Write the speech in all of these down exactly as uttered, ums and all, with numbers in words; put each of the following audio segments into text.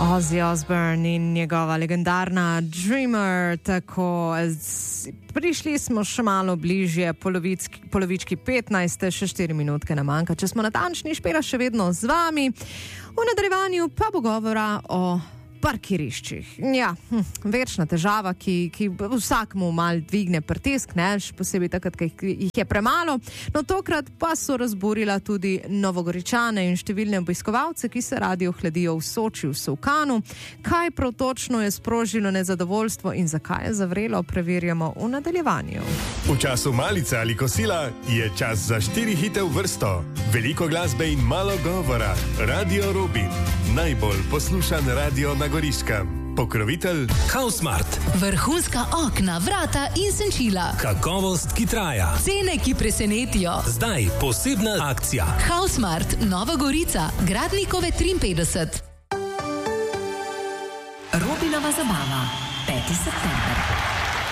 Ozzy Osbourne in njegova legendarna Dreamer. Tako, prišli smo še malo bližje polovički, polovički petnajste, še štiri minutke nam manjka. Če smo natančni, Špela še vedno z vami. V nadaljevanju pa bo govora o parkiriščih. Ja, hm, večna težava, ki, ki vsakmu mal dvigne pritisk, ne, še posebej takrat, ko jih je premalo. No, tokrat pa so razburila tudi Novogoričane in številne obiskovalce, ki se radi ohladijo v Soči, v Solkanu. Kaj prav točno je sprožilo nezadovoljstvo in zakaj je zavrelo, preverjamo v nadaljevanju. V času malice ali kosila je čas za štiri hite v vrsto. Veliko glasbe in malo govora. Radio Robin. Najbolj poslušan radio na Goriškem. Pokrovitelj Hausmart. Vrhunska okna, vrata in senčila. Kakovost, ki traja. Cene, ki presenetijo. Zdaj posebna akcija. Hausmart, Nova Gorica, Gradnikove triinpetdeset. Robinova zabava, peti september.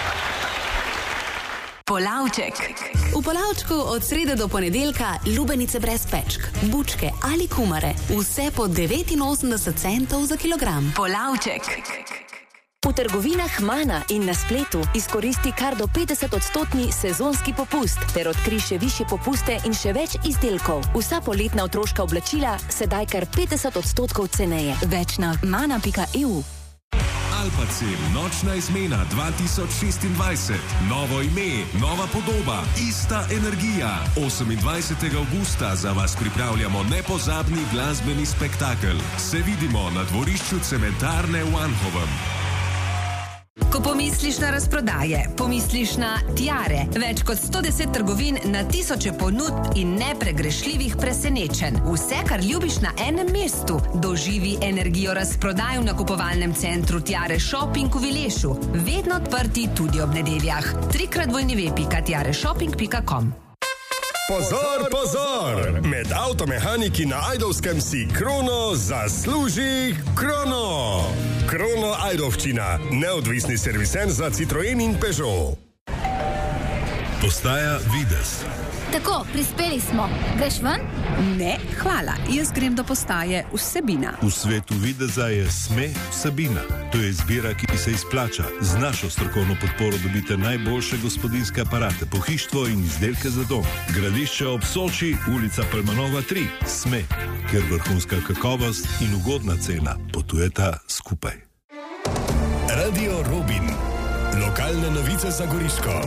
Polavček. V Polavčku od srede do ponedeljka lubenice brez pečk, bučke ali kumare. Vse po devetinosemdeset centov za kilogram. Polavček. V trgovinah Mana in na spletu izkoristi kar do petdeset odstotni sezonski popust ter odkri še višje popuste in še več izdelkov. Vsa poletna otroška oblačila sedaj kar petdeset odstotkov ceneje. Več na mana pika e u. Alpacil, nočna izmena dva tisoč šestindvajset. Novo ime, nova podoba, ista energija. osemindvajsetega avgusta za vas pripravljamo nepozabni glasbeni spektakel. Se vidimo na dvorišču cementarne v Anhovem. Ko pomisliš na razprodaje, pomisliš na Tiare. Več kot sto deset trgovin na tisoče ponudb in nepregrešljivih presenečenj. Vse, kar ljubiš na enem mestu. Doživi energijo razprodaj v nakupovalnem centru Tiare Shopping v Vilešu. Vedno odprti tudi ob nedeljah. trikrat w w w pika tiare shopping pika com. Pozor, pozor! Med avtomehaniki na Ajdovskem si Krono zasluži Krono! Krono Ajdovščina, neodvisni servisen za Citroen in Peugeot. Postaja Vides. Tako, prispeli smo. Greš ven? Ne, hvala. Jaz grem do postaje Vsebina. V svetu videza je Sme Vsebina. To je izbira, ki se izplača. Z našo strokovno podporo dobite najboljše gospodinjske aparate, pohištvo in izdelke za dom. Gradišče ob Soči, ulica Palmanova tri. Sme, kjer vrhunska kakovost in ugodna cena potujeta skupaj. Radio Robin. Lokalne novice za Goriško.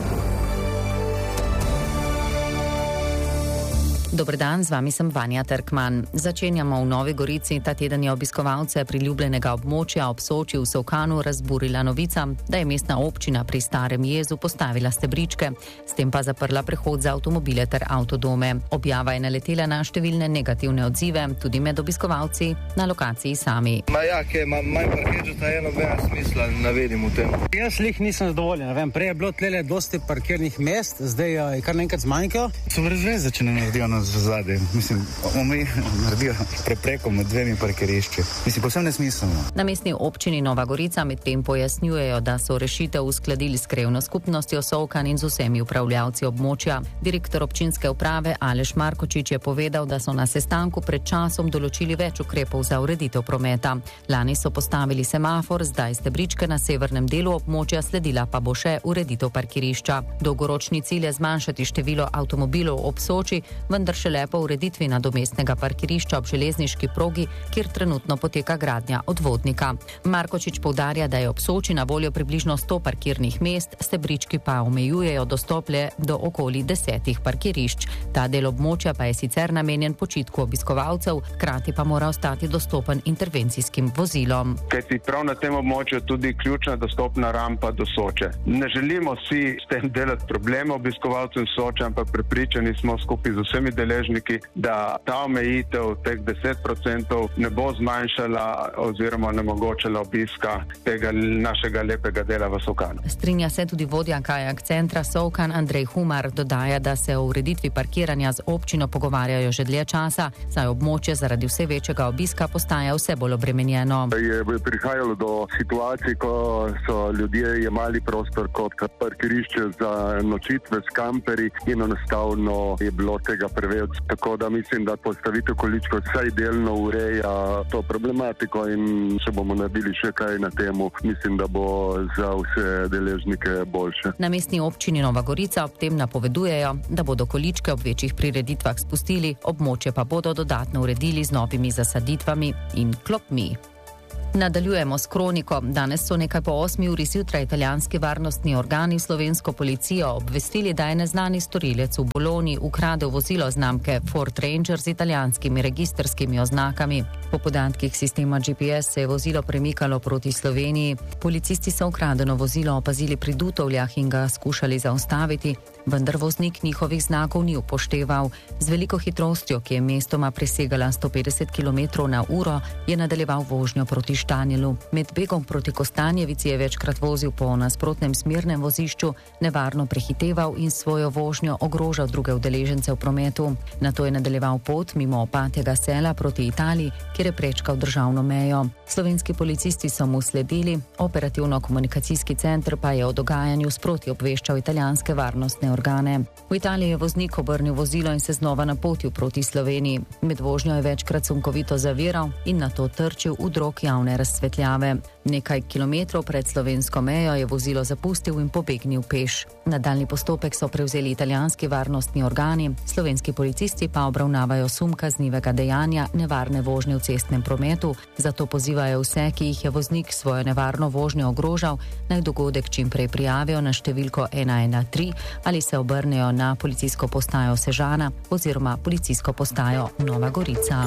Dober dan, z vami sem Vanja Trkman. Začenjamo v Novi Gorici. Ta teden je obiskovalce priljubljenega območja ob Soči v Solkanu razburila novica, da je mestna občina pri Starem jezu postavila stebričke, s tem pa zaprla prehod za avtomobile ter avtodome. Objava je naletela na številne negativne odzive, tudi med obiskovalci na lokaciji sami. Ma ja, kaj, ma, manj parkirčeta je nobena smisla, ne vidim v tem. Jaz lih nisem zadovoljen, ne vem, prej je bilo tlele dosti parkirnih mest, zdaj je kar nekaj zmanjkalo. So brez veze, če ne naredijo na zadnje. Mislim, oni naredijo prepreko med dvemi parkirišči. Mislim, povsem nesmiselno. Na mestni občini Nova Gorica medtem pojasnjujejo, da so rešitev uskladili s krajevno skupnostjo Solkan in z vsemi upravljavci območja. Direktor občinske uprave Aleš Markočič je povedal, da so na sestanku pred časom določili več ukrepov za ureditev prometa. Lani so postavili semafor, zdaj stebričke na severnem delu območja, sledila pa bo še ureditev parkirišča. Dolgoročni cilj je zmanjšati število avtomobilov ob Soči, vendar šele po ureditvi nadomestnega parkirišča ob železniški progi, kjer trenutno poteka gradnja odvodnika. Markočič poudarja, da je ob Soči na voljo približno sto parkirnih mest, stebrički pa omejujejo dostop le do okoli desetih parkirišč. Ta del območja pa je sicer namenjen počitku obiskovalcev, hkrati pa mora ostati dostopen intervencijskim vozilom. Kajti prav na tem območju tudi ključna dostopna rampa do Soče. Ne želimo si s tem delati problema obiskovalcev Soče, ampak prepričani smo skupaj z vsemi deležniki, da ta omejitev teh deset procentov ne bo zmanjšala oziroma onemogočila obiska tega našega lepega dela v Solkanu. Strinja se tudi vodja kajak centra Solkan Andrej Humar, dodaja, da se o ureditvi parkiranja z občino pogovarjajo že dlje časa, saj območje zaradi vse večjega obiska postaja vse bolj obremenjeno. Je prihajalo do situacij, ko so ljudje jemali prostor kot parkirišče za nočitve s kamperji in enostavno je bilo tega preveč. Tako da mislim, da postavitev količkov vsaj delno ureja to problematiko in če bomo naredili še kaj na temu, mislim, da bo za vse deležnike boljše. Na mestni občini Nova Gorica ob tem napovedujejo, da bodo količke ob večjih prireditvah spustili, območje pa bodo dodatno uredili z novimi zasaditvami in klopmi. Nadaljujemo s kroniko. Danes so nekaj po osmi uri zjutraj italijanski varnostni organi slovensko policijo obvestili, da je neznani storilec v Bologni ukradel vozilo znamke Ford Ranger z italijanskimi registrskimi oznakami. Po podatkih sistema G P S se je vozilo premikalo proti Sloveniji. Policisti so ukradeno vozilo opazili pri Dutovljah in ga skušali zaustaviti, vendar voznik njihovih znakov ni upošteval. Z veliko hitrostjo, ki je mestoma presegala sto petdeset kilometrov na uro, je nadaljeval vožnjo proti Štanjelu. Med begom proti Kostanjevici je večkrat vozil po nasprotnem smernem vozišču, nevarno prehiteval in svojo vožnjo ogrožal druge udeležence v prometu. Nato je nadaljeval pot mimo Opatjega sela proti Italiji, kjer je prečkal državno mejo. Slovenski policisti so mu sledili, operativno-komunikacijski center pa je o dogajanju sproti obveščal italijanske varnostne organe. V Italiji je voznik obrnil vozilo in se znova napotil proti Sloveniji. Med vožnjo je večkrat sunkovito zaviral in nato trčil v drog javne razsvetljave. Nekaj kilometrov pred slovensko mejo je vozilo zapustil in pobegnil peš. Nadaljnji postopek so prevzeli italijanski varnostni organi, slovenski policisti pa obravnavajo sum kaznivega dejanja nevarne vožnje v cestnem prometu, zato pozivajo vse, ki jih je voznik svojo nevarno vožnjo ogrožal, naj dogodek čim prej prijavijo na številko ena ena tri ali se obrnejo na policijsko postajo Sežana oziroma policijsko postajo Nova Gorica.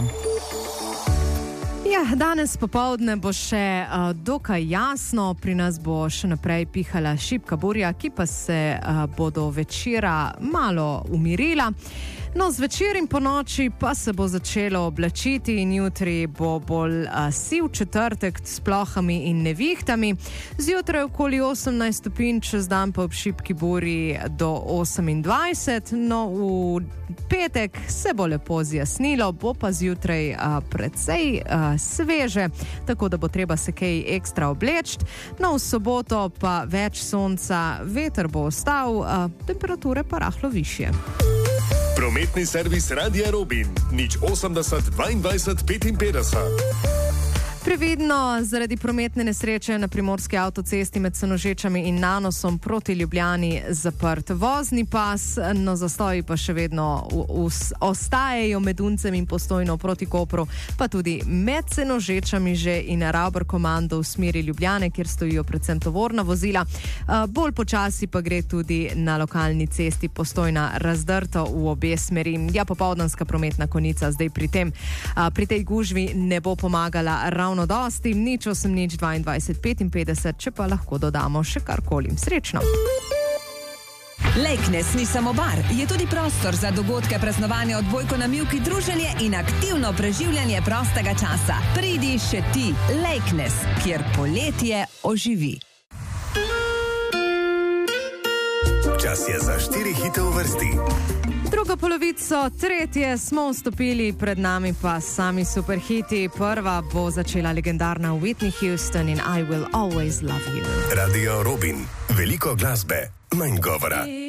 Ja, danes popoldne bo še uh, dokaj jasno, pri nas bo še naprej pihala šibka burja, ki pa se uh, bodo večera malo umirila. No, zvečer in po noči pa se bo začelo oblačiti in jutri bo bolj uh, siv četrtek s plohami in nevihtami. Zjutraj okoli osemnajst stopinj, čez dan pa ob šibki burji do osemindvajset. No, v petek se bo lepo zjasnilo, bo pa zjutraj uh, precej uh, sveže, tako da bo treba se kaj ekstra obleči. No, v soboto pa več sonca, veter bo ostal, uh, temperature pa rahlo višje. Prometni servis Radia Robin, nič osemdeset dvaindvajset petinpetdeset. Previdno, zaradi prometne nesreče na primorski avtocesti med Senožečami in Nanosom proti Ljubljani zaprt vozni pas, no zastoji pa še vedno u, u, ostajajo med Uncem in Postojno proti Kopru, pa tudi med Senožečami že in Rauber komando v smeri Ljubljane, kjer stojijo predvsem tovorna vozila. Bolj počasi pa gre tudi na lokalni cesti Postojna razdrto v obe smeri. Ja, popoldanska prometna konica zdaj pri tem, pri tej gužvi ne bo pomagala ravno dosti, nič osem nič dvaindvajset petinpetdeset, če pa lahko dodamo še karkoli. Srečno! Lejknes ni samo bar, je tudi prostor za dogodke, praznovanja, odbojko na mivki, druženje in aktivno preživljanje prostega časa. Pridi še ti, Lejknes, kjer poletje oživi. Čas je za štiri hite v vrsti. Drugo polovico, tretje smo vstopili, pred nami pa sami superhiti. Prva bo začela legendarna Whitney Houston in I Will Always Love You. Radio Robin, veliko glasbe, manj govora.